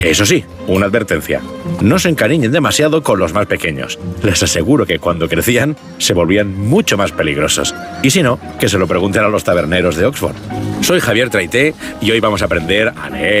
Eso sí, una advertencia. No se encariñen demasiado con los más pequeños. Les aseguro que cuando crecían se volvían mucho más peligrosos. Y si no, que se lo pregunten a los taberneros de Oxford. Soy Javier Traité y hoy vamos a aprender a leer,